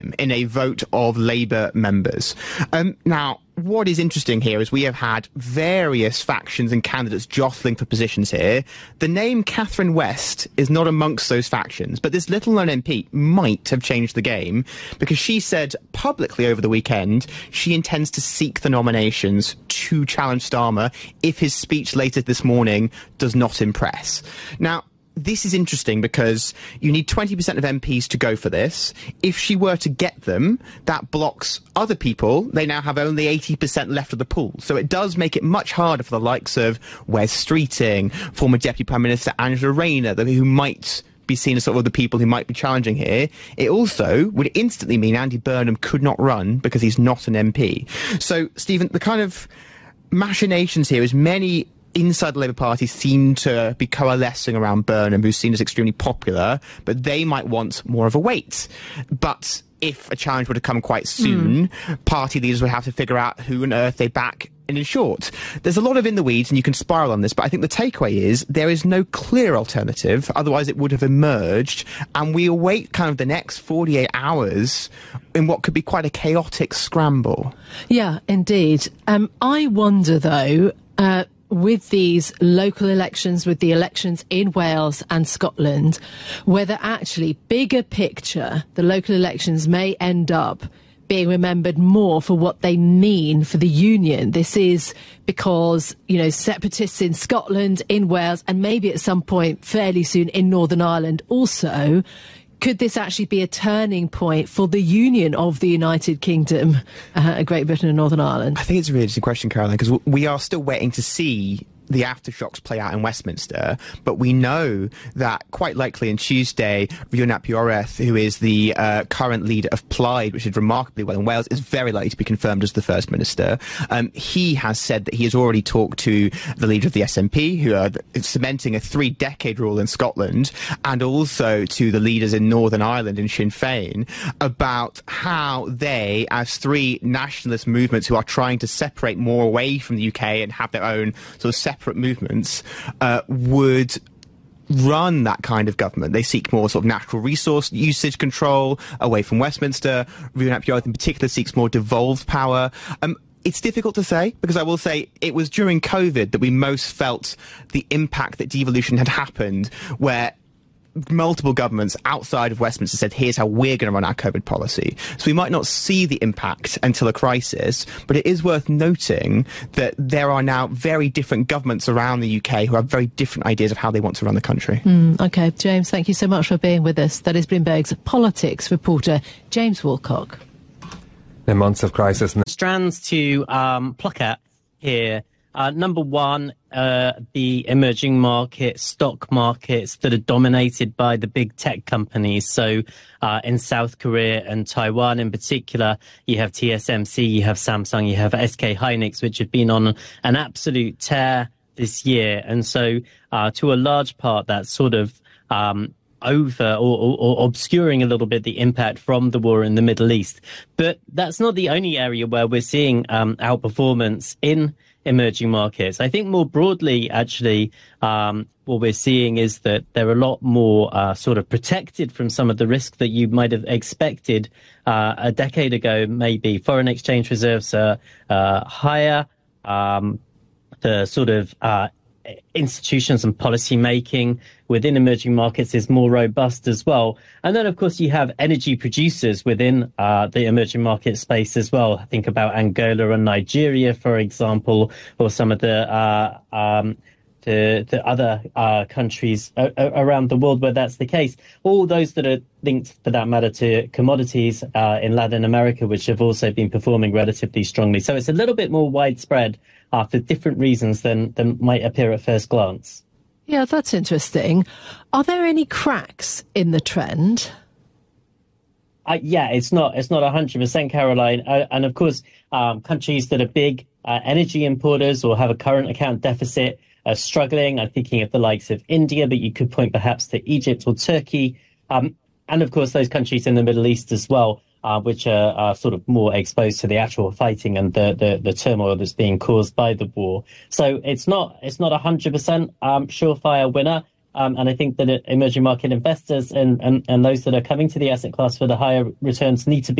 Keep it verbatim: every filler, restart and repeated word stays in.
in a vote of Labour members. Um, now, what is interesting here is we have had various factions and candidates jostling for positions here. The name Catherine West is not amongst those factions, but this little-known M P might have changed the game because she said publicly over the weekend she intends to seek the nominations to challenge Starmer if his speech later this morning does not impress. Now, this is interesting because you need twenty percent of M Ps to go for this. If she were to get them, that blocks other people. They now have only eighty percent left of the pool. So it does make it much harder for the likes of Wes Streeting, former Deputy Prime Minister Angela Rayner, who might be seen as sort of the people who might be challenging here. It also would instantly mean Andy Burnham could not run because he's not an M P. So, Stephen, the kind of machinations here is many inside the Labour Party seem to be coalescing around Burnham, who's seen as extremely popular, but they might want more of a weight. But if a challenge were to come quite soon, mm. party leaders would have to figure out who on earth they back. And in short, there's a lot of in the weeds and you can spiral on this, but I think the takeaway is there is no clear alternative, otherwise it would have emerged, and we await kind of the next forty-eight hours in what could be quite a chaotic scramble. Yeah, indeed. Um, I wonder, though, uh, with these local elections, with the elections in Wales and Scotland, whether actually, bigger picture, the local elections may end up being remembered more for what they mean for the union. This is because, you know, separatists in Scotland, in Wales, and maybe at some point fairly soon in Northern Ireland also, could this actually be a turning point for the union of the United Kingdom, uh, Great Britain and Northern Ireland? I think it's a really interesting question, Caroline, because we are still waiting to see the aftershocks play out in Westminster, but we know that quite likely on Tuesday, Rhys ap Iorwerth, who is the uh, current leader of Plaid, which did remarkably well in Wales, is very likely to be confirmed as the First Minister. Um, he has said that he has already talked to the leader of the S N P, who are cementing a three-decade rule in Scotland, and also to the leaders in Northern Ireland and Sinn Féin, about how they, as three nationalist movements who are trying to separate more away from the U K and have their own sort of separate movements, uh, would run that kind of government. They seek more sort of natural resource usage control away from Westminster. Rhys ap Iorwerth in particular seeks more devolved power. Um, It's difficult to say, because I will say it was during COVID that we most felt the impact that devolution had happened, where multiple governments outside of Westminster said, here's how we're going to run our COVID policy. So we might not see the impact until a crisis, but it is worth noting that there are now very different governments around the U K who have very different ideas of how they want to run the country. Mm, OK, James, thank you so much for being with us. That is Bloomberg's politics reporter, James Woolcock. In months of crisis. Strands to um, pluck at here. Uh, number one, uh, the emerging market stock markets that are dominated by the big tech companies. So uh, in South Korea and Taiwan in particular, you have T S M C, you have Samsung, you have S K Hynix, which have been on an absolute tear this year. And so uh, to a large part, that's sort of um, over or, or, or obscuring a little bit the impact from the war in the Middle East. But that's not the only area where we're seeing um, outperformance in emerging markets. I think more broadly, actually, um, what we're seeing is that they're a lot more uh, sort of protected from some of the risk that you might have expected uh, a decade ago, maybe. Foreign exchange reserves are uh, higher. Um, the sort of uh, institutions and policy making within emerging markets is more robust as well. And then, of course, you have energy producers within uh, the emerging market space as well. Think about Angola and Nigeria, for example, or some of the uh, um, the, the other uh, countries a- a- around the world where that's the case. All those that are linked, for that matter, to commodities uh, in Latin America, which have also been performing relatively strongly. So it's a little bit more widespread uh, for different reasons than, than might appear at first glance. Yeah, that's interesting. Are there any cracks in the trend? Uh, yeah, it's not it's not one hundred percent, Caroline. Uh, and of course, um, countries that are big uh, energy importers or have a current account deficit are struggling. I'm thinking of the likes of India, but you could point perhaps to Egypt or Turkey. Um, and of course, those countries in the Middle East as well, uh, which are, are sort of more exposed to the actual fighting and the, the, the turmoil that's being caused by the war. So it's not it's not a one hundred percent um, surefire winner. Um, and I think that emerging market investors and, and, and those that are coming to the asset class for the higher returns need to be